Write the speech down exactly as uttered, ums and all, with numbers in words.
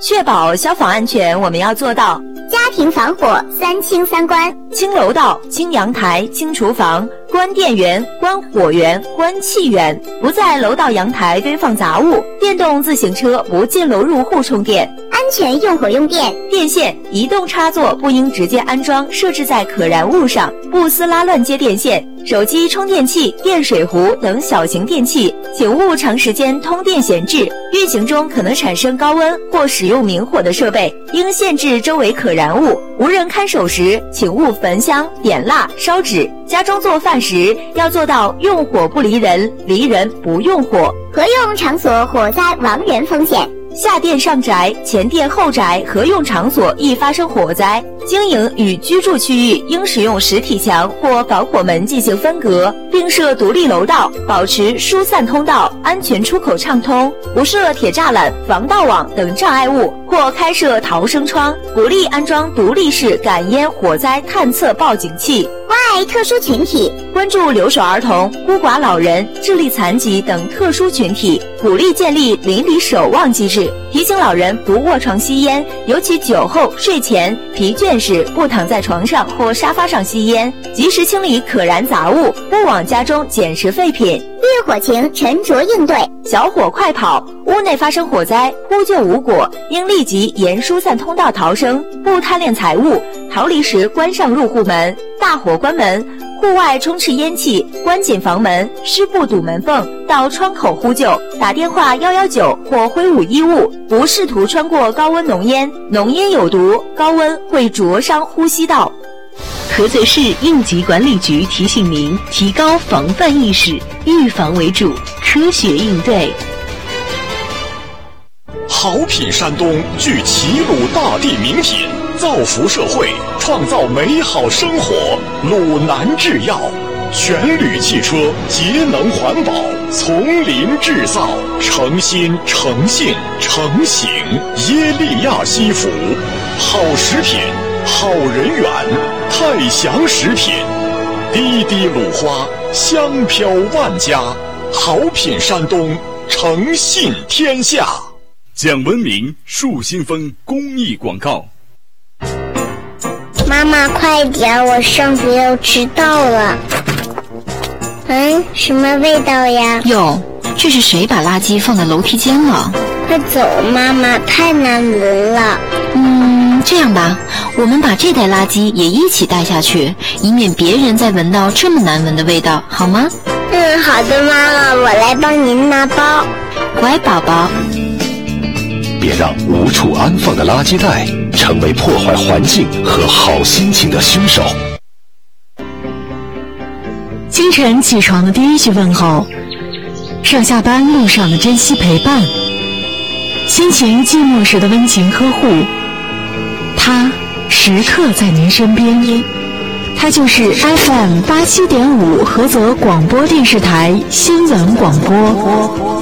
确保消防安全，我们要做到家庭防火三清三关： 清楼道、清阳台、清厨房，关电源、关火源、关气源，不在楼道阳台堆放杂物，电动自行车不进楼入户充电， 安全用火用电。 电线移动插座不应直接安装设置在可燃物上，不撕拉乱接电线。手机充电器、电水壶等小型电器，请勿长时间通电闲置。运行中可能产生高温或使用明火的设备，应限制周围可燃物。无人看守时，请勿焚香、点蜡、烧纸。家中做饭时要做到用火不离人，离人不用火。 合用场所火灾亡人风险。 下店上宅、前店后宅合用场所易发生火灾，经营与居住区域应使用实体墙或防火门进行分隔，并设独立楼道，保持疏散通道，安全出口畅通，不设铁栅栏、防盗网等障碍物，或开设逃生窗，鼓励安装独立式感烟火灾探测报警器。 关爱特殊群体， 关注留守儿童、孤寡老人、智力残疾等特殊群体，鼓励建立邻里守望机制，提醒老人不卧床吸烟，尤其酒后、睡前、疲倦时不躺在床上或沙发上吸烟，及时清理可燃杂物，不往家中捡拾废品。 遇火情沉着应对， 小火快跑，屋内发生火灾，呼救无果，应立即沿疏散通道逃生，不贪恋财物，逃离时关上入户门，大火关门，户外充斥烟气，关紧房门，湿布堵门缝，到窗口呼救，打电话一一九或挥舞衣物，不试图穿过高温浓烟，浓烟有毒，高温会灼伤呼吸道。 菏泽市应急管理局提醒您，提高防范意识，预防为主，科学应对。 好品山东聚齐鲁大地名品，造福社会，创造美好生活。鲁南制药，全铝汽车，节能环保，从零制造，诚心诚信诚行。耶利亚西服，好食品，好人缘。泰祥食品，滴滴鲁花，香飘万家。好品山东，诚信天下。 讲文明树新风公益广告。 妈妈快点，我上学要迟到了。嗯，什么味道呀？ 哟，这是谁把垃圾放在楼梯间了？ 快走，妈妈，太难闻了。 嗯，这样吧，我们把这袋垃圾也一起带下去，以免别人再闻到这么难闻的味道，好吗？ 嗯，好的，妈妈，我来帮您拿包。 乖宝宝。 别让无处安放的垃圾袋成为破坏环境和好心情的凶手。 清晨起床的第一句问候，上下班路上的珍惜陪伴，心情寂寞时的温情呵护，他时刻在您身边。他就是 F M 八七点五菏泽广播电视台新闻广播。